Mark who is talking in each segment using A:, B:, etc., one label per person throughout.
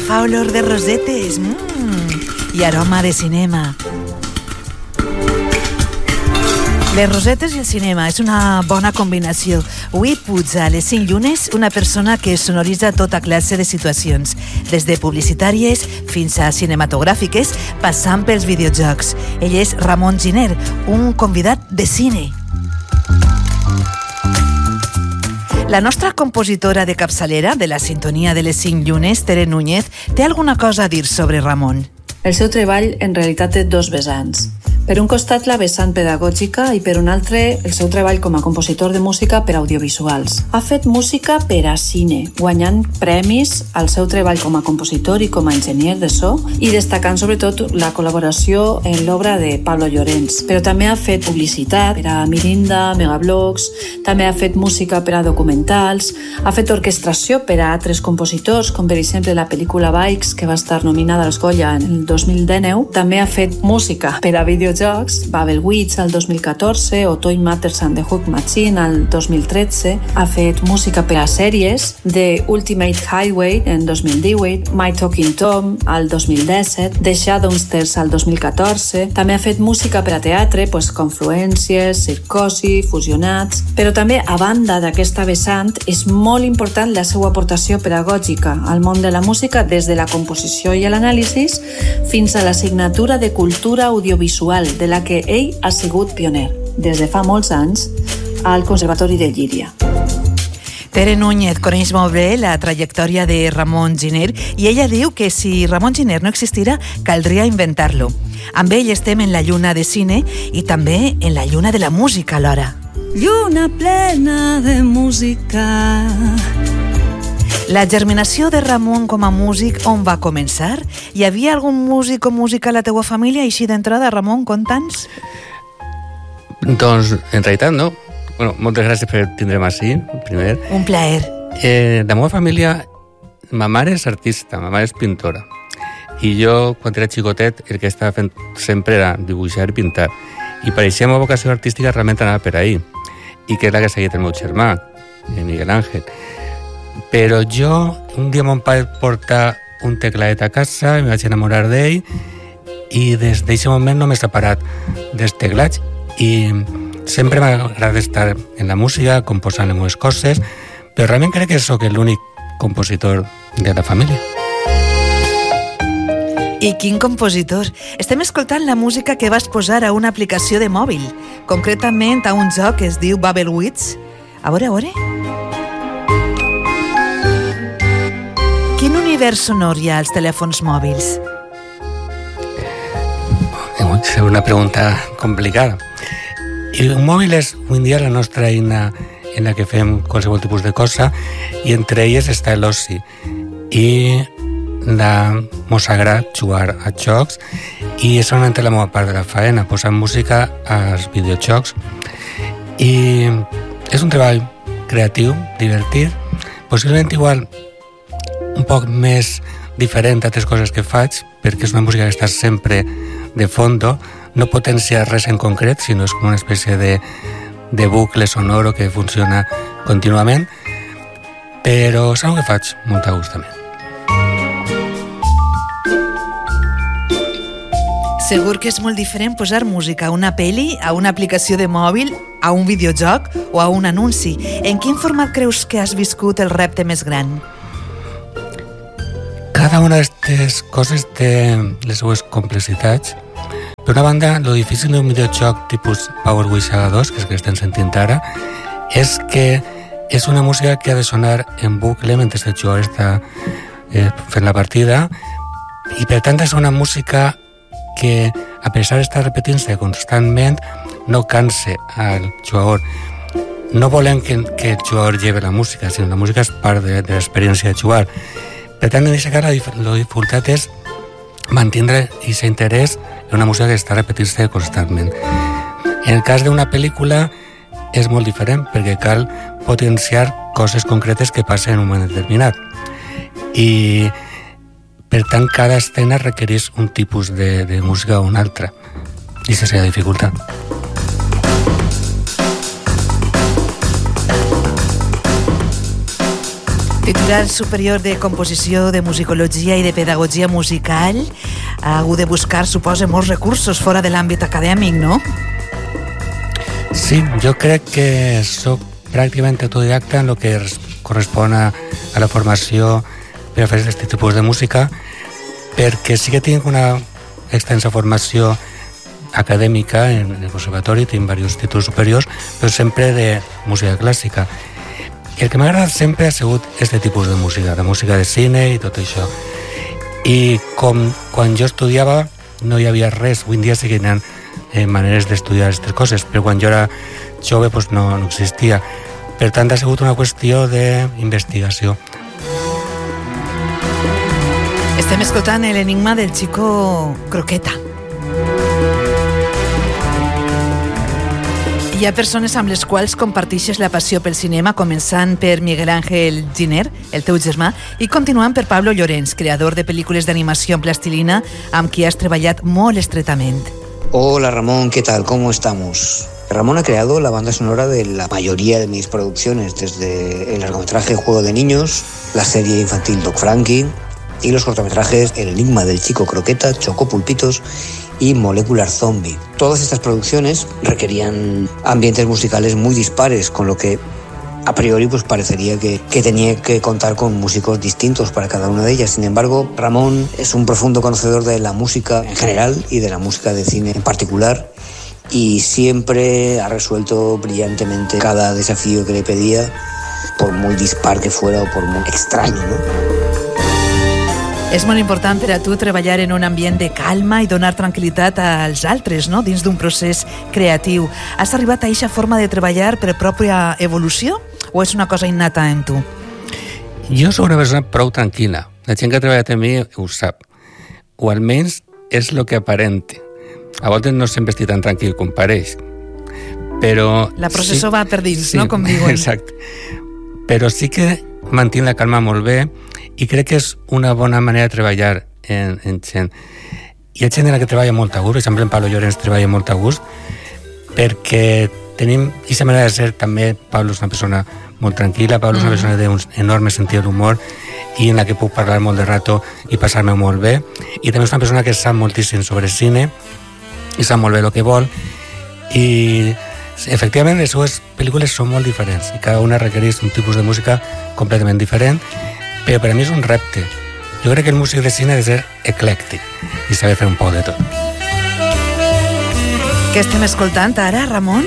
A: fa olor de rosetes i aroma de cinema. Les rosetes i el cinema és una bona combinació. Avui puja a les 5 llunes una persona que sonoritza tota classe de situacions, des de publicitàries fins a cinematogràfiques, passant pels videojocs. Ell és Ramon Giner, un convidat de cine. La nostra compositora de capçalera de la sintonia de les 5 llunes, Tere Núñez, té alguna cosa a dir sobre Ramon.
B: El seu treball en realitat té dos vessants. Per un costat la vessant pedagògica i per un altre el seu treball com a compositor de música per audiovisuals. Ha fet música per a cine, guanyant premis al seu treball com a compositor i com a enginyer de so i destacant sobretot la col·laboració en l'obra de Pablo Llorens. Però també ha fet publicitat per a Mirinda, Megablogs, també ha fet música per a documentals, ha fet orquestració per a altres compositors, com per exemple la pel·lícula Bikes, que va estar nominada als Goya en el 2019. També ha fet música per a videojocs, Babelwitch al 2014 o Toy Matters and the Hook Machine al 2013. Ha fet música per a sèries, The Ultimate Highway en 2018, My Talking Tom al 2017, The Shadowsters al 2014. També ha fet música per a teatre, Confluències, Circosi, Fusionats. Però també, a banda d'aquesta vessant, és molt important la seva aportació pedagògica al món de la música des de la composició i l'anàlisi fins a la assignatura de cultura audiovisual, de la que ell ha sigut pioner, des de fa molts anys, al Conservatori de Llíria.
A: Tere Núñez coneix molt bé la trajectòria de Ramon Giner i ella diu que si Ramon Giner no existira, caldria inventar-lo. Amb ell estem en la lluna de cine i també en la lluna de la música alhora.
C: Lluna plena de música.
A: La germinació de Ramon com a músic on va començar? Hi havia algun músic o música a la teua família? Així d'entrada, Ramon, conta'ns.
D: Doncs, en realitat, no. Bueno, moltes gràcies per tindre'm així, primer.
A: Un plaer.
D: La meva família, ma mare és artista, ma mare és pintora. I jo, quan era xicotet, el que estava fent sempre era dibuixar i pintar. I pareixia la meva vocació artística realment anava per ahí. I que és la que seguia el meu germà, Miguel Ángel. Però jo, un dia mon pare porta un tecladet a casa, em vaig enamorar d'ell i des d'aquest moment no m'he separat dels teclats i sempre m'agrada estar en la música, composant les meves coses, però realment crec que sóc l'únic compositor de la família.
A: I quin compositor! Estem escoltant la música que vas posar a una aplicació de mòbil, concretament a un joc que es diu Babelwitch. A veure... Quin univers sonor hi ha als telèfons mòbils?
D: És una pregunta complicada. Un mòbil és, avui en dia, la nostra eina en la que fem qualsevol tipus de cosa i entre elles està l'oci. I mos agrada jugar a jocs i és solament la meva part de la faena, posar música als videojocs. I és un treball creatiu, divertit, possiblement igual un poc més diferent a altres coses que faig, perquè és una música que està sempre de fondo, no potencia res en concret, sinó és com una espècie de bucle sonoro que funciona contínuament, però és una que faig molt a gust també.
A: Segur que és molt diferent posar música a una pel·li, a una aplicació de mòbil, a un videojoc o a un anunci. En quin format creus que has viscut el repte més gran?
D: Cada una d'aquestes coses té les seues complexitats. Per una banda, lo difícil d'un videojoc tipus Power Wash Saga 2, que és el que estem sentint ara, és que és una música que ha de sonar en bucle mentre el jugador està fent la partida i per tant és una música que, a pesar d'estar repetint-se constantment, no canse al jugador. No volem que el jugador lleve la música, sinó la música és part de l'experiència de jugar. Per tant, en aquest cas, la dificultat és mantindre aquest interès en una música que està repetint-se constantment. En el cas d'una pel·lícula és molt diferent perquè cal potenciar coses concretes que passen en un moment determinat. I, per tant, cada escena requereix un tipus de música o una altra. I aquesta és la dificultat.
A: Titular superior de composició, de musicologia i de pedagogia musical. Ha hagut de buscar, suposa, molts recursos fora de l'àmbit acadèmic, no?
D: Sí, jo crec que soc pràcticament autodidacta en el que correspon a la formació per a fer aquest tipus de música, perquè sí que tinc una extensa formació acadèmica en el conservatori, tinc diversos títols superiors, però sempre de música clàssica. El que m'ha agradat sempre ha sigut aquest tipus de música de cine i tot això. I com quan jo estudiava no hi havia res, avui en dia sí que hi ha maneres d'estudiar aquestes coses, però quan jo era jove doncs no existia. Per tant, ha sigut una qüestió d'investigació.
A: Estem escoltant l'enigma del Chico Croqueta. Hi ha persones amb les quals comparteixes la passió pel cinema, començant per Miguel Ángel Giner, el teu germà, i continuant per Pablo Llorens, creador de pel·lícules d'animació en plastilina, amb qui has treballat molt estretament.
E: Hola Ramón, ¿qué tal? ¿Cómo estamos? Ramón ha creado la banda sonora de la mayoría de mis producciones, desde el largometraje Juego de Niños, la serie infantil Doc Frankie y los cortometrajes El enigma del Chico Croqueta, Choco Pulpitos y Molecular Zombie. Todas estas producciones requerían ambientes musicales muy dispares, con lo que a priori pues parecería que tenía que contar con músicos distintos para cada una de ellas. Sin embargo, Ramón es un profundo conocedor de la música en general y de la música de cine en particular, y siempre ha resuelto brillantemente cada desafío que le pedía, por muy dispar que fuera o por muy extraño, ¿no?
A: És molt important per a tu treballar en un ambient de calma i donar tranquil·litat als altres, no?, dins d'un procés creatiu. Has arribat a aquesta forma de treballar per pròpia evolució o és una cosa innata en tu?
D: Jo soc una persona prou tranquil·la. La gent que ha treballat amb mi ho sap. O almenys és el que aparente. A voltes no sempre estic tan tranquil com pareix. Però
A: la processó
D: sí,
A: va per dins,
D: sí,
A: no?, com diuen.
D: Exacte. Però sí que mantinc la calma molt bé i crec que és una bona manera de treballar en gent. Hi ha gent en la que treballa molt a gust, per exemple en Pablo Llorens treballa molt a gust, perquè tenim aquesta manera de ser també. Pablo és una persona molt tranquil·la, Pablo és una persona d'un enorme sentit d'humor i en la que puc parlar molt de rato i passar-me molt bé, i també és una persona que sap moltíssim sobre cine i sap molt bé el que vol, i efectivament les seues pel·lícules són molt diferents i cada una requereix un tipus de música completament diferent, però per a mi és un repte. Jo crec que el músic de cine ha de ser eclèctic i saber fer un poc de tot.
A: Què estem escoltant ara, Ramon?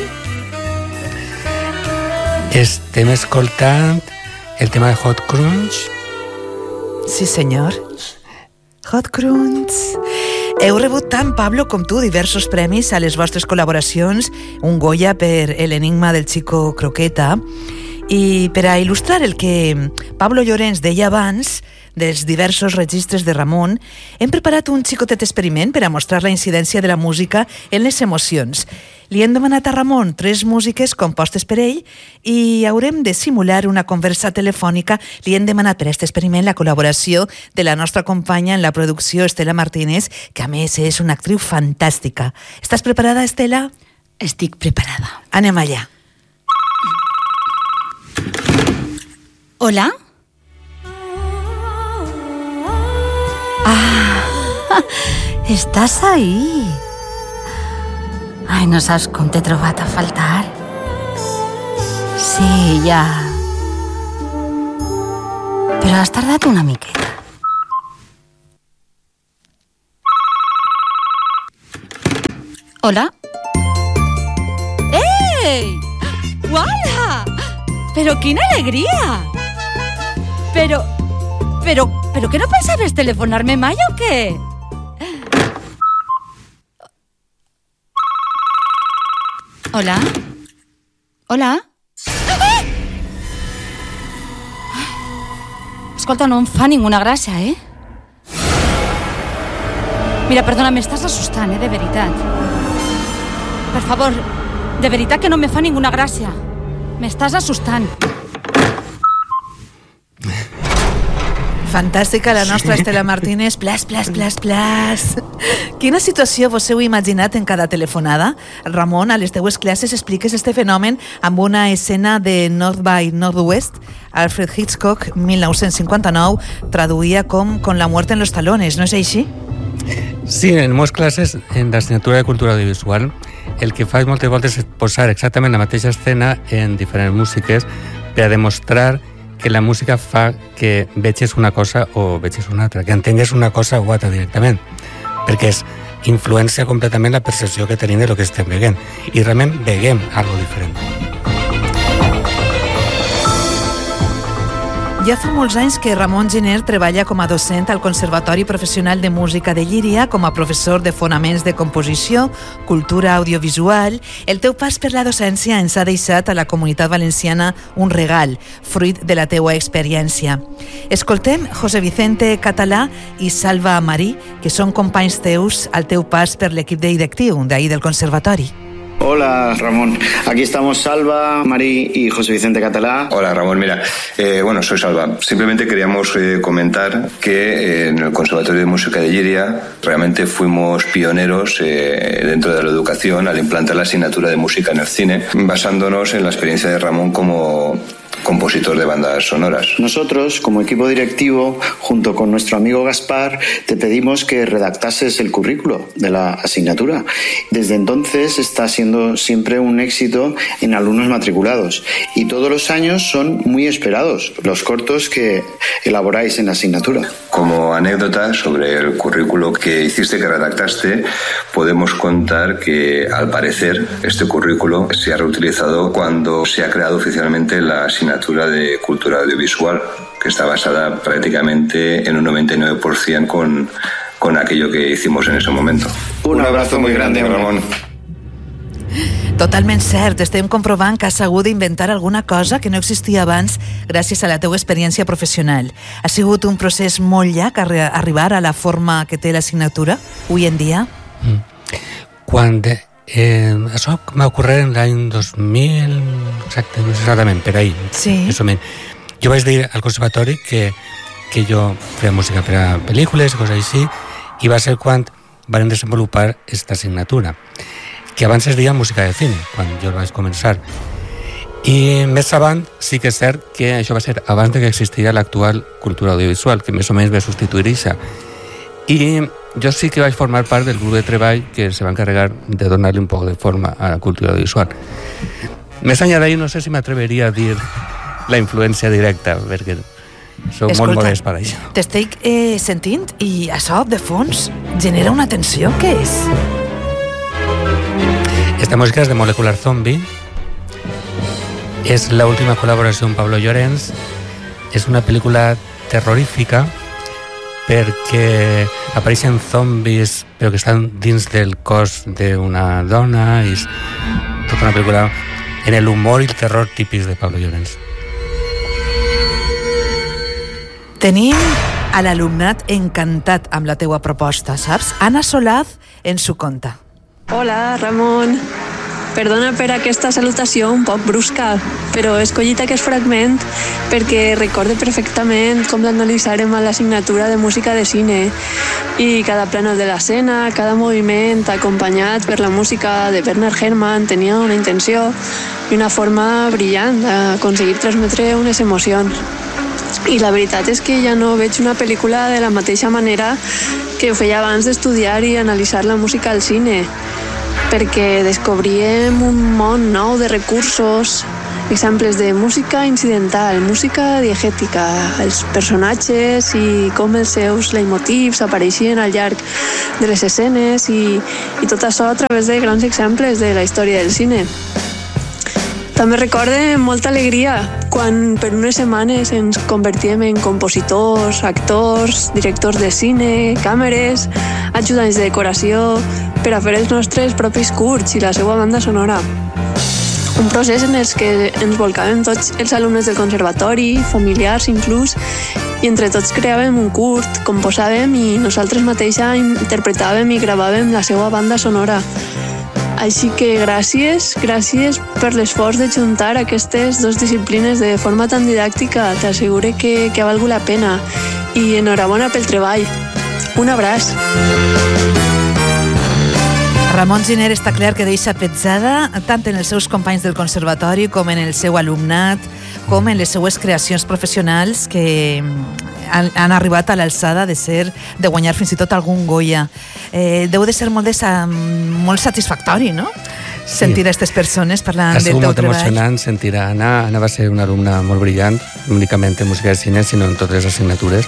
D: Estem escoltant el tema de Hot Crunch.
A: Sí, senyor. Hot Crunch. Heu rebut tant, Pablo, com tu, diversos premis a les vostres col·laboracions, un Goya per l'enigma del Chico Croqueta. I per a il·lustrar el que Pablo Llorens deia abans dels diversos registres de Ramon, hem preparat un xicotet experiment per a mostrar la incidència de la música en les emocions. Li hem demanat a Ramon 3 músiques compostes per ell i haurem de simular una conversa telefònica. Li hem demanat per a aquest experiment la col·laboració de la nostra companya en la producció, Estela Martínez, que a més és una actriu fantàstica. Estàs preparada, Estela?
F: Estic preparada.
A: Anem allà.
F: Hola? Estàs ahí. Ai, no saps com t'he trobat a faltar. Sí, ja. Però has tardat una miqueta. Hola? Ei! Hola! Però quina alegria! Però que no pensaves telefonar-me mai o què? Hola? Hola? Ah! Escolta, no em fa ninguna gràcia, eh? Mira, perdona, m'estàs assustant, de veritat. Per favor, de veritat que no me fa ninguna gràcia. M'estàs assustant.
A: Fantàstica, la nostra Estela Martínez. Plas. Quina situació vos heu imaginat en cada telefonada? Ramon, a les teues classes expliques este fenomen amb una escena de North by Northwest. Alfred Hitchcock, 1959, traduïa com Con la muerte en los talones, no és així?
D: Sí, en moltes classes, en l'assignatura de cultura audiovisual, el que faig moltes voltes és posar exactament la mateixa escena en diferents músiques per a demostrar que la música fa que veges una cosa o veges una altra, que entengues una cosa o altra directament, perquè influencia completament la percepció que tenim de lo que estem veient, i realment veiem algo diferent.
A: Ja fa molts anys que Ramon Giner treballa com a docent al Conservatori Professional de Música de Llíria, com a professor de fonaments de composició, cultura audiovisual. El teu pas per la docència ens ha deixat a la comunitat valenciana un regal, fruit de la teua experiència. Escoltem José Vicente Català i Salva Marí, que són companys teus al teu pas per l'equip directiu d'ahir del Conservatori.
G: Hola Ramón, aquí estamos Salva, Marí y José Vicente Catalá.
H: Hola Ramón, mira, soy Salva. Simplemente queríamos comentar que en el Conservatorio de Música de Llíria realmente fuimos pioneros dentro de la educación al implantar la asignatura de música en el cine, basándonos en la experiencia de Ramón como compositor de bandas sonoras.
G: Nosotros, como equipo directivo, junto con nuestro amigo Gaspar, te pedimos que redactases el currículo de la asignatura. Desde entonces está siendo siempre un éxito en alumnos matriculados y todos los años son muy esperados los cortos que elaboráis en la asignatura.
H: Como anécdota sobre el currículo que hiciste, que redactaste, podemos contar que al parecer este currículo se ha reutilizado cuando se ha creado oficialmente la asignatura de cultura audiovisual, que está basada prácticamente en un 99% con aquello que hicimos en ese momento.
G: Un abrazo muy grande, Ramón.
A: Totalment cert, estem comprovant que has hagut d'inventar alguna cosa que no existia abans gràcies a la teua experiència professional. Ha sigut un procés molt llarg arribar a la forma que té l'assignatura avui en dia?
D: Això va ocorrer en l'any 2000, exactament, per ahí.
A: Sí.
D: Jo vaig dir al conservatori que jo feia música per a pel·lícules i coses així, i va ser quan van desenvolupar aquesta assignatura, que abans es deia música de cine, quan jo vaig començar. I més avant sí que és cert que això va ser abans que existia l'actual cultura audiovisual, que més o menys va substituir això. I jo sí que vaig formar part del grup de treball que se va encarregar de donar-li un poc de forma a la cultura audiovisual. Més enllà d'ahir no sé si m'atreveria a dir la influència directa, perquè soc molt modest per això.
A: T'estic sentint i això de fons genera una tensió. Què és?
D: Esta música és de Molecular Zombie, és l'última col·laboració amb Pablo Llorens, és una pel·lícula terrorífica perquè apareixen zombis però que estan dins del cos d'una dona, i és tota una pel·lícula en l'humor i el terror típics de Pablo Llorens.
A: Tenim a l'alumnat encantat amb la teua proposta, saps? Anna Solaz ens ho conta.
I: Hola, Ramon. Perdona per aquesta salutació un poc brusca, però he escollit aquest fragment perquè recorde perfectament com l'analitzàrem a l'assignatura de música de cine i cada plano de l'escena, cada moviment acompanyat per la música de Bernard Herrmann tenia una intenció i una forma brillant d'aconseguir transmetre unes emocions. I la veritat és que ja no veig una pel·lícula de la mateixa manera que ho feia abans d'estudiar i analitzar la música al cine, perquè descobríem un món nou de recursos, exemples de música incidental, música diegètica, els personatges i com els seus leitmotivs apareixien al llarg de les escenes i tot això a través de grans exemples de la història del cine. També recorde molta alegria quan per unes setmanes ens convertíem en compositors, actors, directors de cine, càmeres, ajudants de decoració per a fer els nostres propis curts i la seva banda sonora. Un procés en el que ens volcàvem tots els alumnes del conservatori, familiars inclús, i entre tots creàvem un curt, composàvem i nosaltres mateixa interpretàvem i gravàvem la seva banda sonora. Així que gràcies per l'esforç de juntar aquestes dues disciplines de forma tan didàctica. T'asseguro que ha valgut la pena. I enhorabona pel treball. Un abraç.
A: Ramon Giner està clar que deixa petzada tant en els seus companys del conservatori com en el seu alumnat, com en les seues creacions professionals que han arribat a l'alçada de guanyar fins i tot algun Goya. Deu de ser molt satisfactori, no? Sentir aquestes persones parlant del teu treball.
D: Ha sigut molt emocionant sentir a Anna. Anna va ser una alumna molt brillant, no únicament en música de cine, sinó en totes les assignatures.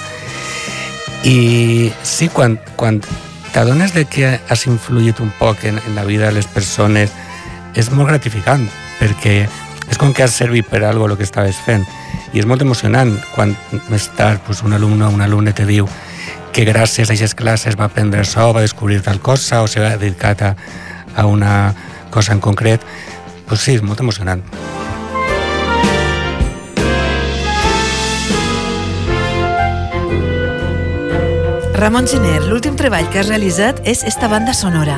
D: I sí, quan t'adones de que has influït un poc en la vida de les persones, és molt gratificant, perquè és com que has servit per alguna cosa el que estaves fent. I és molt emocionant quan més tard un alumne o un alumne te diu que gràcies a aquestes classes va aprendre això, va descobrir tal cosa o s'ha dedicat a una cosa en concret. Doncs sí, és molt emocionant.
A: Ramon Giner, l'últim treball que has realitzat és esta banda sonora.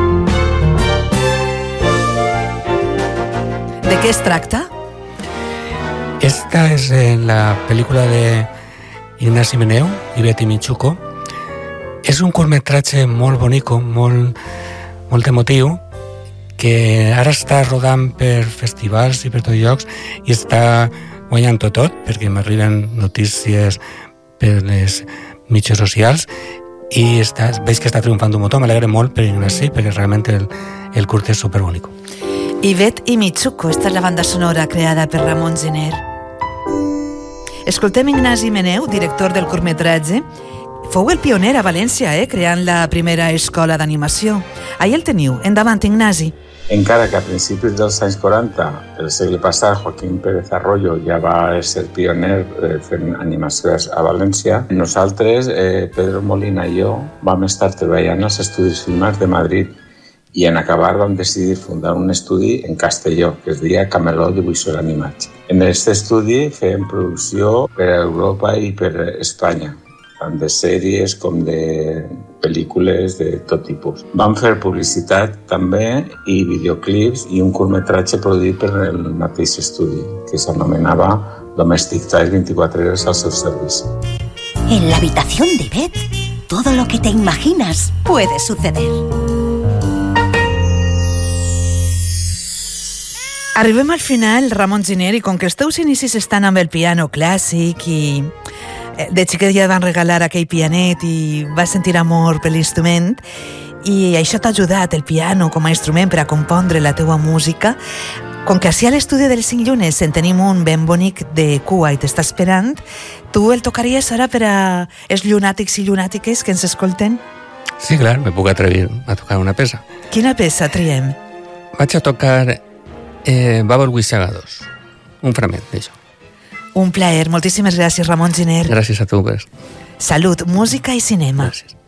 A: De què es tracta?
D: Esta és la pel·lícula de Ignasi Meneu, Ivet i Michuco. És un curtmetratge molt bonico, molt emotiu, que ara està rodant per festivals i per tots llocs i està guanyant tot, perquè m'arriben notícies per les mitjans socials i veig que està triomfant un motor. M'alegra molt per Ignasi, perquè realment el curt és superbonico.
A: Ivet i Michuco, esta és la banda sonora creada per Ramon Giner. Escoltem Ignasi Meneu, director del curtmetratge. Fou el pioner a València, creant la primera escola d'animació. Ahí el teniu. Endavant, Ignasi.
J: Encara que a principis dels anys 40 del segle passat Joaquín Pérez Arroyo ja va ser pioner fent animació a València, nosaltres, Pedro Molina i jo, vam estar treballant als Estudis Filmars de Madrid i en acabar vam decidir fundar un estudi en Castelló, que es deia Cameló Dibuixos Animats. En aquest estudi fèiem producció per Europa i per Espanya, tant de sèries com de pel·lícules de tot tipus. Vam fer publicitat també i videoclips i un curtmetratge produït per el mateix estudi, que s'anomenava Domestic Toys 24 horas al seu servici.
K: En la habitación de Beth, todo lo que te imaginas puede suceder.
A: Arribem al final, Ramon Giner, i com que els teus inicis estan amb el piano clàssic i de xiquet ja van regalar aquell pianet i vas sentir amor per l'instrument i això t'ha ajudat, el piano, com a instrument per a compondre la teua música. Com que així a l'estudi dels 5 llunes en tenim un ben bonic de cua i t'està esperant, tu el tocaries ara per a els llunàtics i llunàtiques que ens escolten?
D: Sí, clar, me puc atrevir a tocar una peça.
A: Quina peça triem?
D: Vaig a tocar Bubble Wishaga 2, un fragment d'això.
A: Un plaer. Moltíssimes gràcies, Ramon Giner.
D: Gràcies a tu.
A: Salut, música i cinema.
D: Gràcies.